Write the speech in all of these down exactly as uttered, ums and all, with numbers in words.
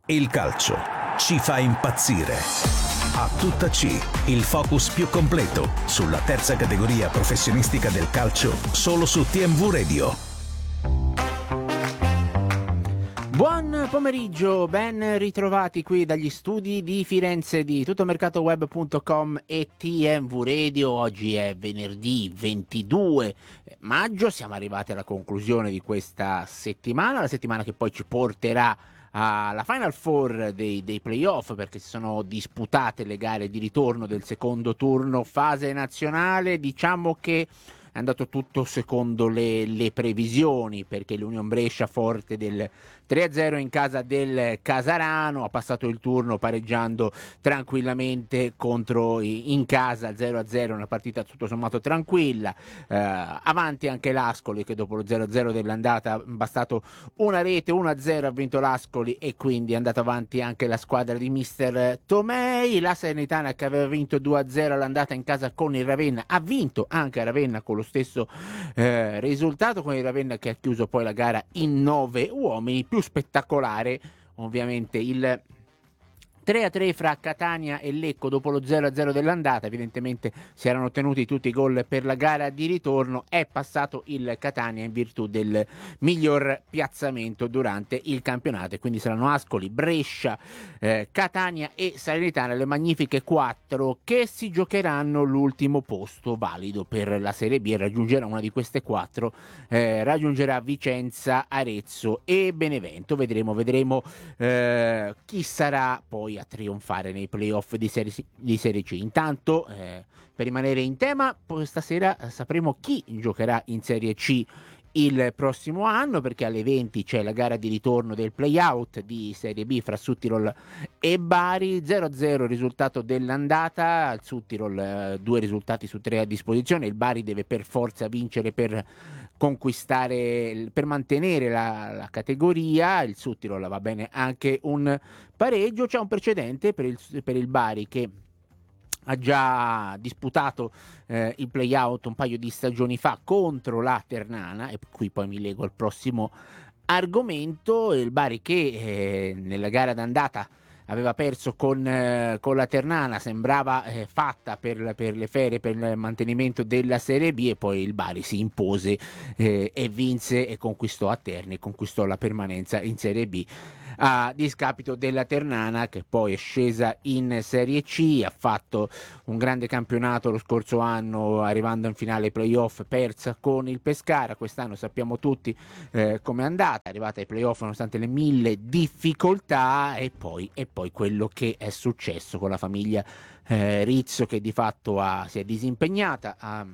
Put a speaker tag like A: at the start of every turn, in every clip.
A: Il calcio ci fa impazzire. A tutta C, il focus più completo sulla terza categoria professionistica del calcio, solo su T M V Radio.
B: Buon pomeriggio, ben ritrovati qui dagli studi di Firenze di tuttomercatoweb punto com e T M V Radio. Oggi è venerdì ventidue maggio, siamo arrivati alla conclusione di questa settimana, la settimana che poi ci porterà alla Final Four dei, dei playoff, perché si sono disputate le gare di ritorno del secondo turno fase nazionale. Diciamo che è andato tutto secondo le, le previsioni, perché l'Union Brescia, forte del tre a zero in casa del Casarano, ha passato il turno pareggiando tranquillamente contro in casa zero a zero, una partita tutto sommato tranquilla. Eh, avanti anche l'Ascoli, che dopo lo zero a zero dell'andata ha bastato una rete, uno a zero ha vinto l'Ascoli, e quindi è andata avanti anche la squadra di mister Tomei. La Salernitana, che aveva vinto due a zero all'andata in casa con il Ravenna, ha vinto anche a Ravenna con lo stesso eh, risultato, con il Ravenna che ha chiuso poi la gara in nove uomini. Più spettacolare ovviamente il tre a tre fra Catania e Lecco dopo lo zero a zero dell'andata. Evidentemente si erano ottenuti tutti i gol per la gara di ritorno. È passato il Catania in virtù del miglior piazzamento durante il campionato, e quindi saranno Ascoli, Brescia, eh, Catania e Salernitana, le magnifiche quattro, che si giocheranno l'ultimo posto valido per la Serie B, e raggiungerà una di queste quattro, eh, raggiungerà Vicenza, Arezzo e Benevento. Vedremo, vedremo eh, chi sarà poi a trionfare nei playoff di Serie, di serie C. Intanto, eh, per rimanere in tema, stasera sapremo chi giocherà in Serie C il prossimo anno, perché alle venti c'è la gara di ritorno del playout di Serie B fra Südtirol e Bari. zero a zero il risultato dell'andata, al Südtirol eh, due risultati su tre a disposizione, il Bari deve per forza vincere per conquistare, per mantenere la, la categoria. Il Südtirol va bene anche un pareggio. C'è un precedente per il, per il Bari, che ha già disputato eh, il play-out un paio di stagioni fa contro la Ternana, e qui poi mi lego al prossimo argomento. Il Bari che eh, nella gara d'andata aveva perso con, eh, con la Ternana, sembrava eh, fatta per, per le ferie, per il mantenimento della Serie B, e poi il Bari si impose eh, e vinse e conquistò a Terni, conquistò la permanenza in Serie B, a discapito della Ternana, che poi è scesa in Serie C. Ha fatto un grande campionato lo scorso anno, arrivando in finale playoff, persa con il Pescara. Quest'anno sappiamo tutti eh, com'è andata, è arrivata ai playoff nonostante le mille difficoltà, e poi, e poi quello che è successo con la famiglia eh, Rizzo, che di fatto ha, si è disimpegnata, ha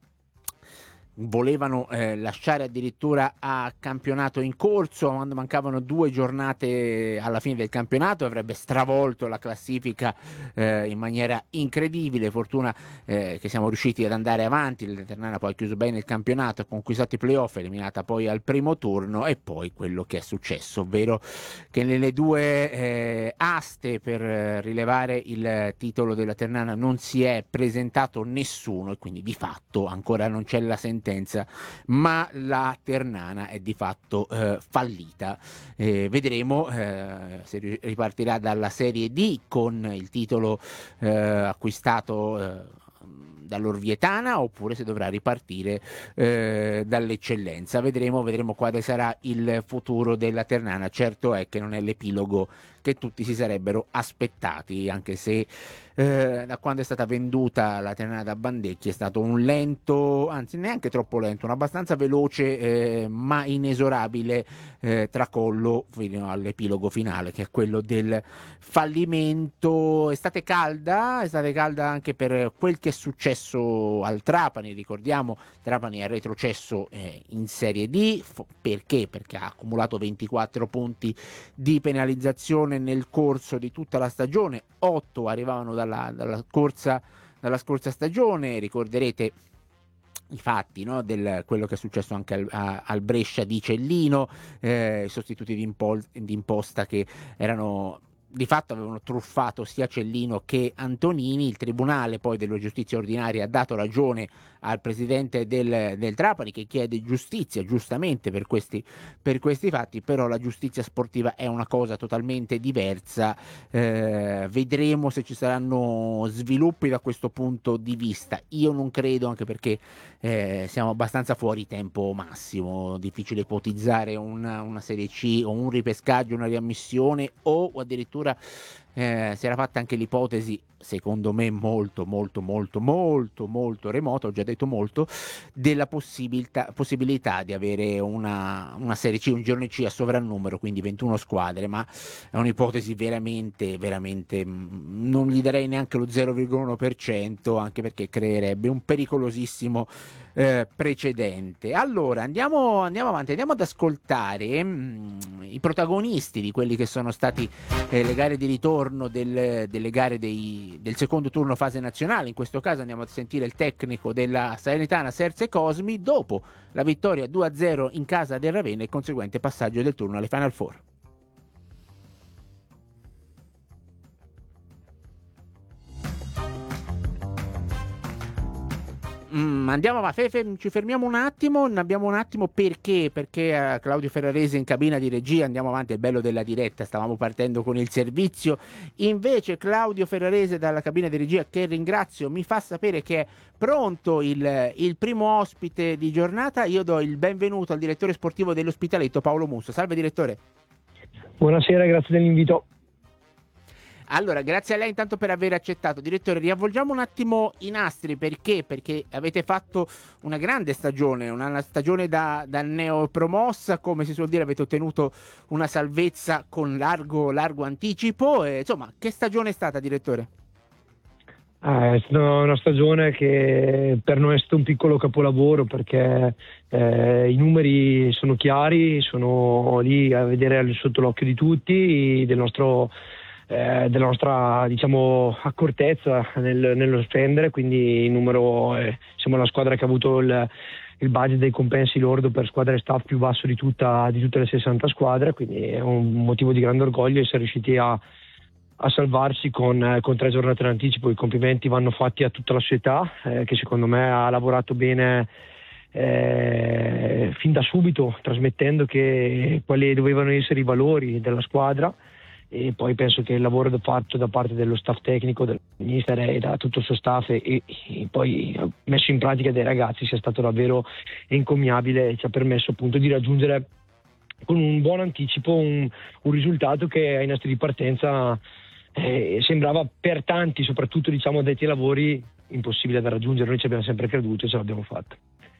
B: volevano eh, lasciare addirittura a campionato in corso, quando mancavano due giornate alla fine del campionato, avrebbe stravolto la classifica eh, in maniera incredibile. Fortuna eh, che siamo riusciti ad andare avanti, il Ternana poi ha chiuso bene il campionato, ha conquistato i playoff, eliminata poi al primo turno. E poi quello che è successo, ovvero che nelle due eh, aste per eh, rilevare il titolo della Ternana non si è presentato nessuno, e quindi di fatto ancora non c'è la sentenza, ma la Ternana è di fatto eh, fallita. Eh, vedremo eh, se ripartirà dalla Serie D con il titolo eh, acquistato eh, dall'Orvietana, oppure se dovrà ripartire eh, dall'eccellenza. Vedremo, vedremo quale sarà il futuro della Ternana. Certo è che non è l'epilogo che tutti si sarebbero aspettati, anche se eh, da quando è stata venduta la Ternana da Bandecchi è stato un lento, anzi neanche troppo lento, un abbastanza veloce eh, ma inesorabile eh, tracollo fino all'epilogo finale, che è quello del fallimento. Estate calda, estate calda anche per quel che è successo al Trapani. Ricordiamo, Trapani è retrocesso eh, in Serie D. Perché? Perché ha accumulato ventiquattro punti di penalizzazione nel corso di tutta la stagione, otto arrivavano dalla, dalla, corsa, dalla scorsa stagione. Ricorderete i fatti, no, del quello che è successo anche al, a, al Brescia di Cellino, eh, i sostituti di, impo- di imposta che erano di fatto avevano truffato sia Cellino che Antonini. Il tribunale poi della giustizia ordinaria ha dato ragione al presidente del, del Trapani, che chiede giustizia giustamente per questi, per questi fatti, però la giustizia sportiva è una cosa totalmente diversa. Eh, vedremo se ci saranno sviluppi da questo punto di vista. Io non credo, anche perché eh, siamo abbastanza fuori tempo massimo, difficile ipotizzare una, una Serie C o un ripescaggio, una riammissione, o addirittura eh, si era fatta anche l'ipotesi, secondo me molto molto molto molto molto remota, ho già detto molto, della possibilità, possibilità di avere una, una Serie C, un girone C a sovrannumero, quindi ventuno squadre, ma è un'ipotesi veramente veramente mh, non gli darei neanche lo zero virgola uno per cento, anche perché creerebbe un pericolosissimo eh, precedente. Allora andiamo, andiamo avanti, andiamo ad ascoltare mh, i protagonisti di quelli che sono stati eh, le gare di ritorno del, delle gare dei, del secondo turno fase nazionale. In questo caso andiamo a sentire il tecnico della Salernitana, Serse Cosmi, dopo la vittoria due a zero in casa del Ravenna e il conseguente passaggio del turno alle Final Four. Mm, andiamo avanti, ci fermiamo un attimo, ne abbiamo un attimo perché, perché uh, Claudio Ferrarese in cabina di regia, andiamo avanti, è il bello della diretta, stavamo partendo con il servizio, invece Claudio Ferrarese dalla cabina di regia, che ringrazio, mi fa sapere che è pronto il, il primo ospite di giornata. Io do il benvenuto al direttore sportivo dell'Ospitaletto, Paolo Musso. Salve direttore.
C: Buonasera, grazie dell'invito.
B: Allora, grazie a lei intanto per aver accettato. Direttore, riavvolgiamo un attimo i nastri, perché? Perché avete fatto una grande stagione, una stagione da, da neopromossa, come si suol dire, avete ottenuto una salvezza con largo, largo anticipo. E, insomma, che stagione è stata, direttore?
C: Ah, è stata una stagione che per noi è stato un piccolo capolavoro, perché eh, i numeri sono chiari, sono lì a vedere sotto l'occhio di tutti, del nostro... Eh, della nostra, diciamo, accortezza nel, nello spendere, quindi il numero eh, siamo la squadra che ha avuto il, il budget dei compensi lordo per squadra e staff più basso di, tutta, di tutte le sessanta squadre, quindi è un motivo di grande orgoglio essere riusciti a, a salvarsi con, con tre giornate in anticipo. I complimenti vanno fatti a tutta la società eh, che secondo me ha lavorato bene eh, fin da subito, trasmettendo che quali dovevano essere i valori della squadra. E poi penso che il lavoro fatto da parte dello staff tecnico, del mister e da tutto il suo staff e, e poi messo in pratica dai ragazzi sia stato davvero encomiabile e ci ha permesso appunto di raggiungere con un buon anticipo un, un risultato che ai nostri di partenza eh, sembrava per tanti, soprattutto diciamo addetti ai lavori, impossibile da raggiungere. Noi ci abbiamo sempre creduto e ce l'abbiamo fatta.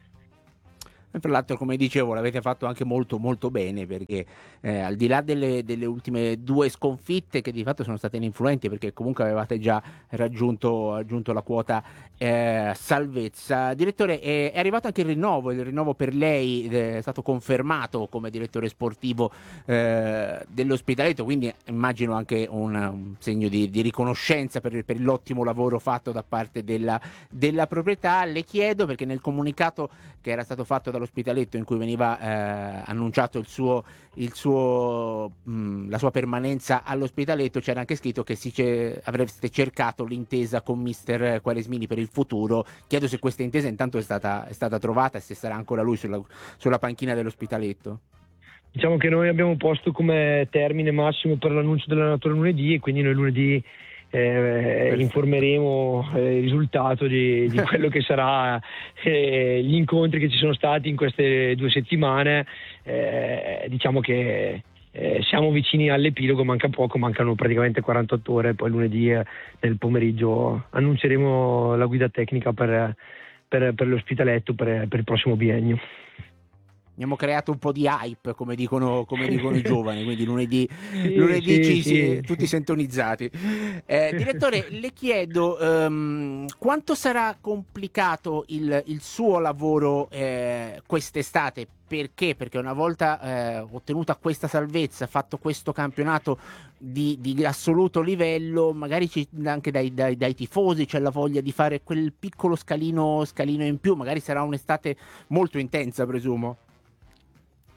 B: E tra l'altro, come dicevo, l'avete fatto anche molto molto bene, perché eh, al di là delle, delle ultime due sconfitte, che di fatto sono state ininfluenti, perché comunque avevate già raggiunto, raggiunto la quota eh, salvezza. Direttore, è, è arrivato anche il rinnovo, il rinnovo per lei è stato confermato come direttore sportivo eh, dell'Ospitaletto, quindi immagino anche un, un segno di, di riconoscenza per, per l'ottimo lavoro fatto da parte della, della proprietà. Le chiedo, perché nel comunicato che era stato fatto dall'Ospitaletto, in cui veniva eh, annunciato il suo, il suo, mh, la sua permanenza all'Ospitaletto, c'era anche scritto che si ce, avreste cercato l'intesa con mister Quaresmini per il futuro. Chiedo se questa intesa intanto è stata, è stata trovata e se sarà ancora lui sulla, sulla panchina dell'Ospitaletto.
C: Diciamo che noi abbiamo posto come termine massimo per l'annuncio dell'allenatore lunedì, e quindi noi lunedì Eh, informeremo eh, il risultato di, di quello che sarà eh, gli incontri che ci sono stati in queste due settimane. Eh, diciamo che eh, siamo vicini all'epilogo, manca poco, mancano praticamente quarantotto ore, poi lunedì eh, nel pomeriggio annunceremo la guida tecnica per, per, per l'Ospitaletto per, per il prossimo biennio.
B: Abbiamo creato un po' di hype, come dicono, come dicono i giovani, quindi lunedì,
C: sì,
B: lunedì
C: sì,
B: ci,
C: sì.
B: Si, tutti sintonizzati. Eh, direttore, le chiedo um, quanto sarà complicato il, il suo lavoro eh, quest'estate? Perché? Perché una volta eh, ottenuta questa salvezza, fatto questo campionato di, di assoluto livello, magari ci, anche dai, dai, dai tifosi c'è la voglia di fare quel piccolo scalino, scalino in più, magari sarà un'estate molto intensa, presumo.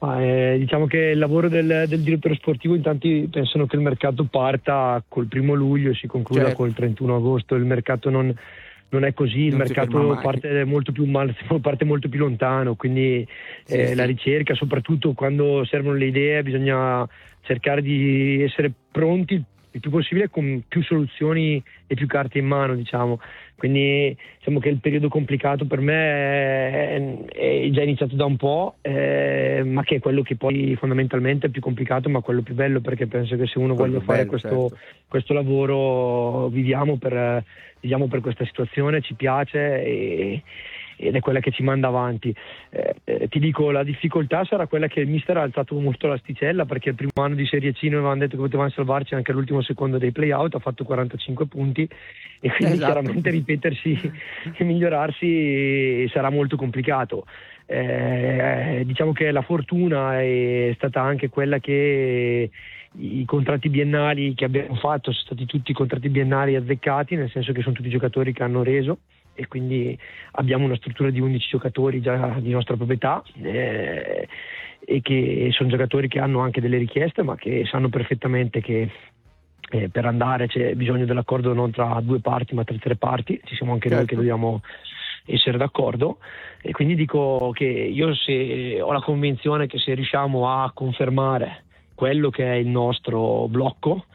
C: Ma, eh, diciamo che il lavoro del, del direttore sportivo, in tanti pensano che il mercato parta col primo luglio e si concluda
B: Certo.
C: col trentuno agosto. Il mercato non, non è così, il
B: Non si ferma
C: mercato
B: mai.
C: parte molto più, mal- parte molto più lontano, quindi
B: Sì,
C: eh,
B: sì.
C: la ricerca, soprattutto quando servono le idee, bisogna cercare di essere pronti il più possibile con più soluzioni e più carte in mano, diciamo. Quindi diciamo che il periodo complicato per me è, è già iniziato da un po', eh, ma che è quello che poi fondamentalmente è più complicato, ma quello più bello, perché penso che se uno
B: Quello
C: voglia fare
B: bello,
C: questo,
B: certo.
C: questo lavoro, viviamo per, viviamo per questa situazione, ci piace e, ed è quella che ci manda avanti. Eh, eh, ti dico, la difficoltà sarà quella che il mister ha alzato molto l'asticella, perché il primo anno di Serie C noi avevamo detto che potevamo salvarci anche all'ultimo secondo dei play-out, ha fatto quarantacinque punti e quindi
B: Esatto.
C: chiaramente ripetersi e migliorarsi sarà molto complicato. Eh, diciamo che la fortuna è stata anche quella che i contratti biennali che abbiamo fatto sono stati tutti contratti biennali azzeccati, nel senso che sono tutti giocatori che hanno reso, e quindi abbiamo una struttura di undici giocatori già di nostra proprietà, eh, e che sono giocatori che hanno anche delle richieste, ma che sanno perfettamente che eh, per andare c'è bisogno dell'accordo non tra due parti ma tra tre parti. Ci siamo anche noi
B: Certo.
C: che dobbiamo essere d'accordo, e quindi dico che io se ho la convinzione che se riusciamo a confermare quello che è il nostro blocco,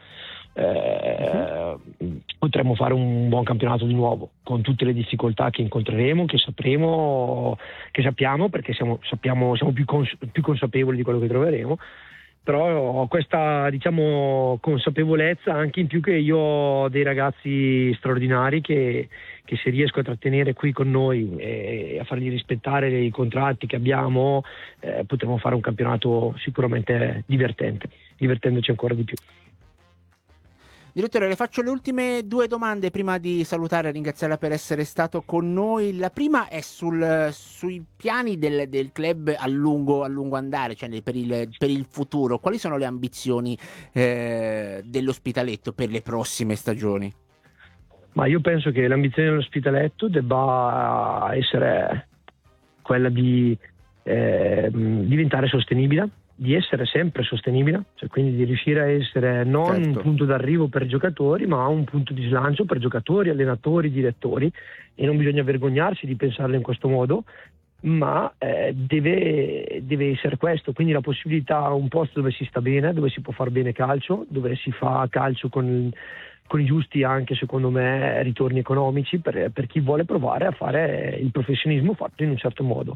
C: eh, uh-huh. potremmo fare un buon campionato di nuovo, con tutte le difficoltà che incontreremo, che sapremo, che sappiamo, perché siamo, sappiamo, siamo più, cons- più consapevoli di quello che troveremo. Però ho questa, diciamo, consapevolezza anche in più che io ho dei ragazzi straordinari che, che se riesco a trattenere qui con noi e a fargli rispettare i contratti che abbiamo, eh, potremo fare un campionato sicuramente divertente, divertendoci ancora di più.
B: Direttore, le faccio le ultime due domande prima di salutare e ringraziarla per essere stato con noi. La prima è sul, sui piani del, del club a lungo, a lungo andare, cioè per il, per il futuro. Quali sono le ambizioni eh, dell'Ospitaletto per le prossime stagioni?
C: Ma io penso che l'ambizione dell'Ospitaletto debba essere quella di eh, diventare sostenibile, di essere sempre sostenibile, cioè quindi di riuscire a essere non
B: Certo.
C: un punto d'arrivo per i giocatori, ma un punto di slancio per giocatori, allenatori, direttori, e non bisogna vergognarsi di pensarlo in questo modo, ma eh, deve, deve essere questo, quindi la possibilità, un posto dove si sta bene, dove si può far bene calcio, dove si fa calcio con, con i giusti anche secondo me ritorni economici per, per chi vuole provare a fare il professionismo fatto in un certo modo.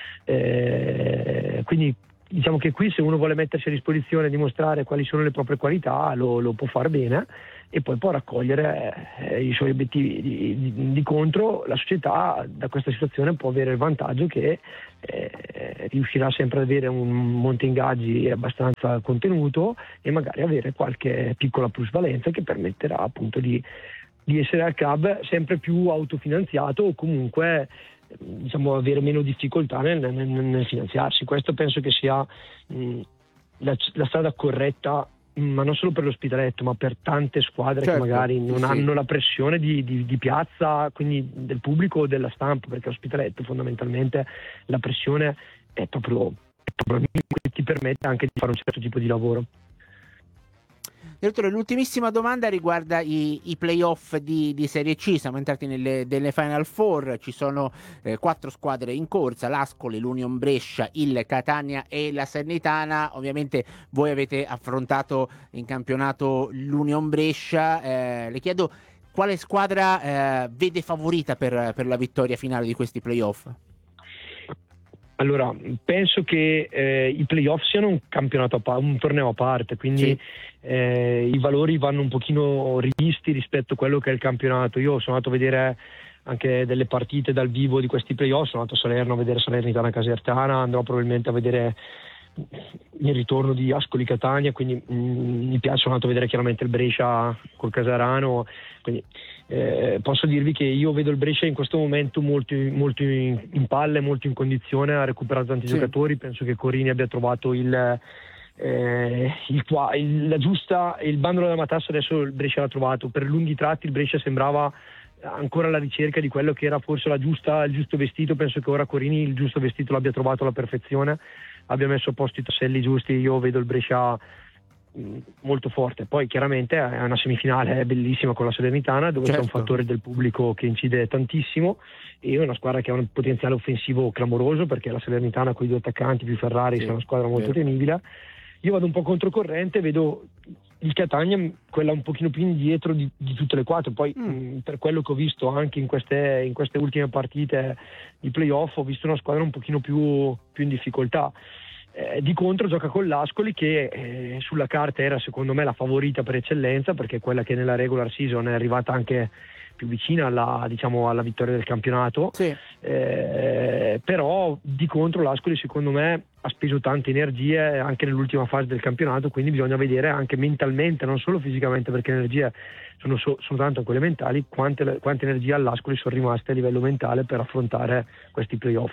C: Eh, quindi diciamo che qui se uno vuole mettersi a disposizione e dimostrare quali sono le proprie qualità lo, lo può fare bene, e poi può raccogliere eh, i suoi obiettivi. Di, di, di contro la società da questa situazione può avere il vantaggio che eh, riuscirà sempre ad avere un monte ingaggi abbastanza contenuto e magari avere qualche piccola plusvalenza che permetterà appunto di, di essere al club sempre più autofinanziato, o comunque diciamo avere meno difficoltà nel, nel, nel finanziarsi. Questo penso che sia mh, la, la strada corretta, mh, ma non solo per l'Ospitaletto, ma per tante squadre, certo, che magari non sì, hanno sì. la pressione di, di, di piazza, quindi del pubblico o della stampa, perché l'Ospitaletto fondamentalmente la pressione è proprio, proprio che ti permette anche di fare un certo tipo di lavoro.
B: Direttore, l'ultimissima domanda riguarda i, i playoff di, di Serie C. Siamo entrati nelle, nelle Final Four, ci sono eh, quattro squadre in corsa: l'Ascoli, l'Union Brescia, il Catania e la Salernitana. Ovviamente voi avete affrontato in campionato l'Union Brescia. Eh, le chiedo quale squadra eh, vede favorita per, per la vittoria finale di questi playoff?
C: Allora, penso che eh, i playoff siano un campionato a pa- un torneo a parte, quindi sì. eh, i valori vanno un pochino rivisti rispetto a quello che è il campionato. Io sono andato a vedere anche delle partite dal vivo di questi playoff, sono andato a Salerno a vedere Salernitana Casertana, andrò probabilmente a vedere il ritorno di Ascoli Catania, quindi mh, mi piace, sono andato a vedere chiaramente il Brescia col Casarano, quindi eh, posso dirvi che io vedo il Brescia in questo momento molto, molto in, in palle, molto in condizione, ha recuperato tanti sì. giocatori. Penso che Corini abbia trovato il, eh, il, il, la giusta, il bandolo della matassa, adesso il Brescia l'ha trovato. Per lunghi tratti il Brescia sembrava ancora alla ricerca di quello che era forse la giusta, il giusto vestito. Penso che ora Corini il giusto vestito l'abbia trovato alla perfezione. abbia messo a posto i tasselli giusti. Io vedo il Brescia molto forte. Poi chiaramente è una semifinale bellissima con la Salernitana, dove certo. c'è un fattore del pubblico che incide tantissimo, e è una squadra che ha un potenziale offensivo clamoroso, perché la Salernitana con i due attaccanti più Ferrari sì, è una squadra molto vero. temibile. Io vado un po' controcorrente, vedo il Catania quella un pochino più indietro di, di tutte le quattro. Poi mm. mh, per quello che ho visto anche in queste, in queste ultime partite di playoff, ho visto una squadra un pochino più, più in difficoltà. Eh, di contro gioca con l'Ascoli, che eh, sulla carta era secondo me la favorita per eccellenza, perché è quella che nella regular season è arrivata anche più vicina alla, diciamo, alla vittoria del campionato. Sì. Eh, però di contro l'Ascoli secondo me ha speso tante energie anche nell'ultima fase del campionato, quindi bisogna vedere anche mentalmente, non solo fisicamente, perché le energie sono, so, sono tanto quelle mentali, quante, quante energie all'Ascoli sono rimaste a livello mentale per affrontare questi playoff.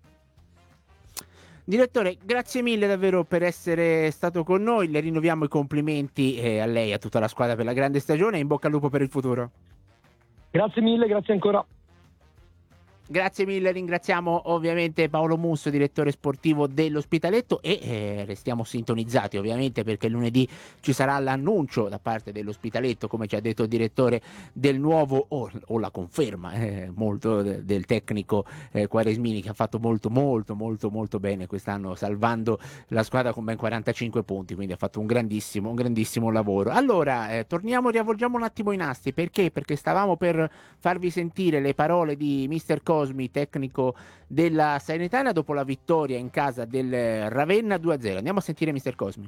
B: Direttore, grazie mille davvero per essere stato con noi, le rinnoviamo i complimenti eh, a lei e a tutta la squadra per la grande stagione, e in bocca al lupo per il futuro.
C: Grazie mille, grazie ancora.
B: Grazie mille, ringraziamo ovviamente Paolo Musso, direttore sportivo dell'Ospitaletto, e eh, restiamo sintonizzati ovviamente, perché lunedì ci sarà l'annuncio da parte dell'Ospitaletto, come ci ha detto il direttore, del nuovo, o, o la conferma eh, molto de, del tecnico eh, Quaresmini, che ha fatto molto molto molto molto bene quest'anno, salvando la squadra con ben quarantacinque punti, quindi ha fatto un grandissimo un grandissimo lavoro. Allora eh, torniamo, riavvolgiamo un attimo i nastri, perché? Perché stavamo per farvi sentire le parole di mister Cosmi, tecnico della Salernitana, dopo la vittoria in casa del Ravenna due a zero. Andiamo a sentire mister Cosmi.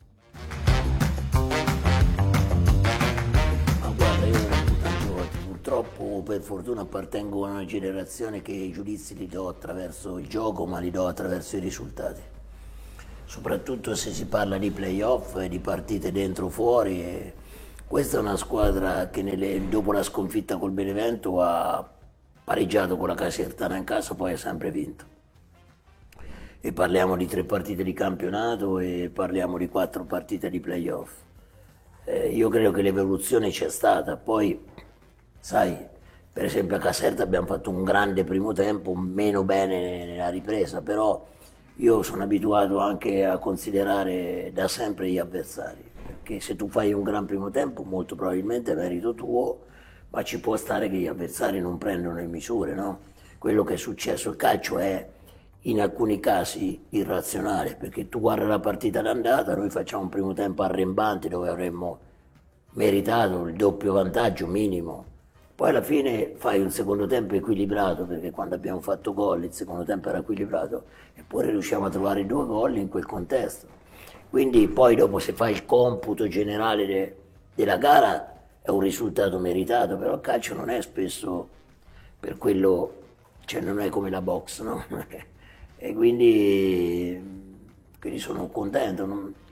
D: Ma guarda, io tante volte, purtroppo, per fortuna appartengo a una generazione che i giudizi li do attraverso il gioco, ma li do attraverso i risultati. Soprattutto se si parla di playoff e di partite dentro o fuori. E questa è una squadra che nelle, dopo la sconfitta col Benevento ha pareggiato con la Casertana in casa, poi ha sempre vinto. E parliamo di tre partite di campionato e parliamo di quattro partite di playoff. Eh, io credo che l'evoluzione c'è stata. Poi, sai, per esempio a Caserta abbiamo fatto un grande primo tempo, meno bene nella ripresa, però io sono abituato anche a considerare da sempre gli avversari, perché se tu fai un gran primo tempo molto probabilmente è merito tuo, ma ci può stare che gli avversari non prendono le misure, no? Quello che è successo, il calcio è in alcuni casi irrazionale, perché tu guarda la partita d'andata, noi facciamo un primo tempo arrembante dove avremmo meritato il doppio vantaggio minimo, poi alla fine fai un secondo tempo equilibrato, perché quando abbiamo fatto gol il secondo tempo era equilibrato, eppure riusciamo a trovare due gol in quel contesto. Quindi poi dopo, se fai il computo generale de, della gara, è un risultato meritato, però il calcio non è spesso per quello, cioè non è come la box, no? E quindi, quindi sono contento. Non,